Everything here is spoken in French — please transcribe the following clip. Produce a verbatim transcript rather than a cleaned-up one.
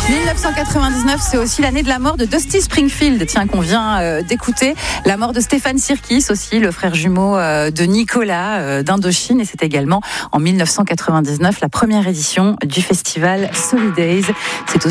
dix-neuf cent quatre-vingt-dix-neuf, c'est aussi l'année de la mort de Dusty Springfield, tiens, qu'on vient euh, d'écouter. La mort de Stéphane Sirkis aussi, le frère jumeau euh, de Nicolas euh, d'Indochine. Et c'est également en dix-neuf cent quatre-vingt-dix-neuf la première édition du festival Solidays. C'est aussi